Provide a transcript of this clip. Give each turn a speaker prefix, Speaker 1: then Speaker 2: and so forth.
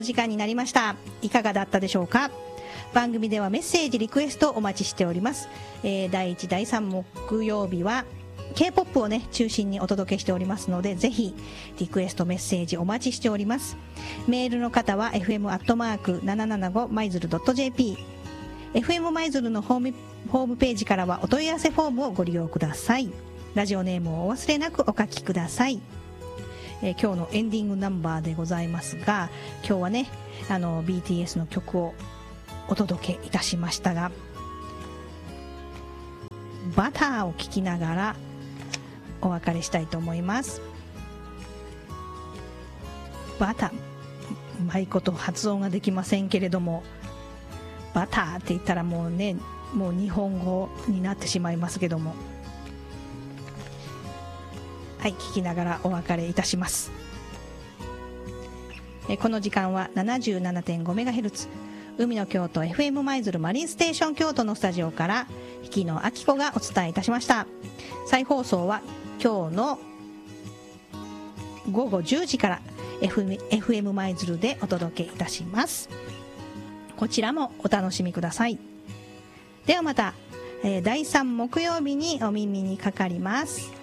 Speaker 1: 時間になりました。いかがだったでしょうか。番組ではメッセージリクエストお待ちしております。第1第3木曜日は K-POP をね中心にお届けしておりますので、ぜひリクエストメッセージお待ちしております。メールの方は fm@775maizuru.jp、 FM マイズルのホームページからはお問い合わせフォームをご利用ください。ラジオネームをお忘れなくお書きください。今日のエンディングナンバーでございますが、今日はねBTS の曲をお届けいたしましたが、バターを聴きながらお別れしたいと思います。バター、うまいこと発音ができませんけれども、バターって言ったらもうね、もう日本語になってしまいますけども、はい、聞きながらお別れいたします。この時間は 77.5MHz 海の京都 FM 舞鶴マリンステーション京都のスタジオから引野明子がお伝えいたしました。再放送は今日の午後10時から FM 舞鶴でお届けいたします。こちらもお楽しみください。ではまた、第3木曜日にお耳にかかります。